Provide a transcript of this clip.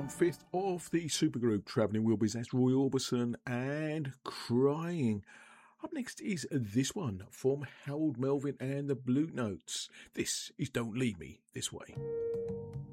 1/5 of the supergroup Travelling Wilburys. That's Roy Orbison and Crying. Up next is this one from Harold Melvin and the Blue Notes. This is Don't Leave Me This Way.